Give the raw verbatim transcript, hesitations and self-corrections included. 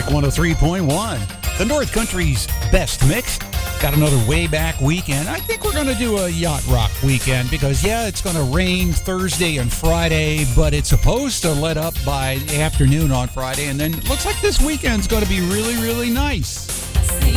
one oh three point one. The North Country's best mix. Got another way back weekend. I think we're going to do a yacht rock weekend because, yeah, it's going to rain Thursday and Friday, but it's supposed to let up by the afternoon on Friday, and then it looks like this weekend's going to be really, really nice. See